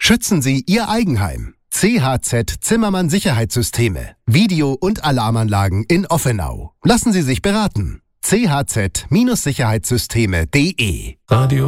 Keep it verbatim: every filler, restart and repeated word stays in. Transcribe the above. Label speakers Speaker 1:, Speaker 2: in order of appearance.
Speaker 1: Schützen Sie Ihr Eigenheim. C H Z Zimmermann Sicherheitssysteme. Video- und Alarmanlagen in Offenau. Lassen Sie sich beraten. c h z Sicherheitssysteme punkt de
Speaker 2: Radio